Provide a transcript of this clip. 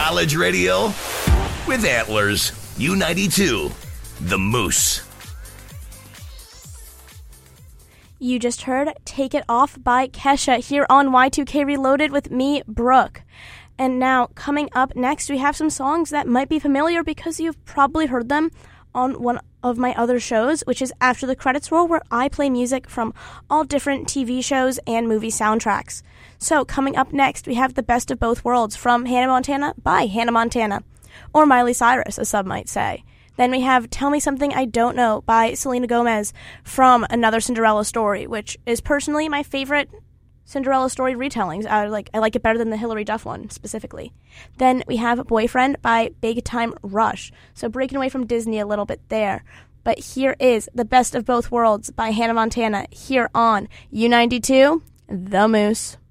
college radio with Antlers. U92, The Moose. You just heard Take It Off by Kesha here on Y2K Reloaded with me, Brooke. And now, coming up next, we have some songs that might be familiar because you've probably heard them on one of my other shows, which is After the Credits Roll, where I play music from all different TV shows and movie soundtracks. So, coming up next, we have The Best of Both Worlds from Hannah Montana by Hannah Montana, or Miley Cyrus, as some might say. Then we have Tell Me Something I Don't Know by Selena Gomez from Another Cinderella Story, which is personally my favorite Cinderella story retellings. I like it better than the Hilary Duff one, specifically. Then we have Boyfriend by Big Time Rush. So breaking away from Disney a little bit there. But here is The Best of Both Worlds by Hannah Montana here on U92, The Moose.